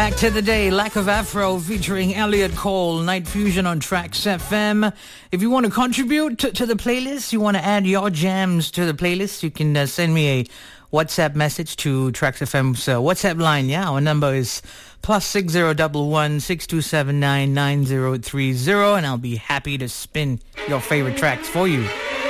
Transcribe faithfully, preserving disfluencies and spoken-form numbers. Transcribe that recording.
Back to the Day, Lack of Afro featuring Elliot Cole, Night Fusion on Tracks F M. If you want to contribute to, to the playlist, you want to add your jams to the playlist, you can uh, send me a WhatsApp message to Tracks F M's uh, WhatsApp line. Yeah, our number is plus six zero one one six two seven nine nine zero three zero, and I'll be happy to spin your favorite tracks for you.